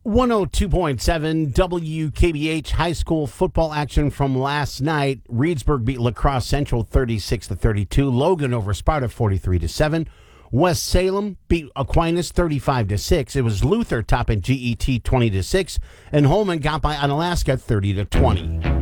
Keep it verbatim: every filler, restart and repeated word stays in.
one oh two point seven W K B H high school football action from last night. Reedsburg beat La Crosse Central thirty-six to thirty-two. Logan over Sparta forty-three to seven. West Salem beat Aquinas thirty-five to six. It was Luther topping G E T twenty to six, and Holman got by Onalaska thirty to twenty.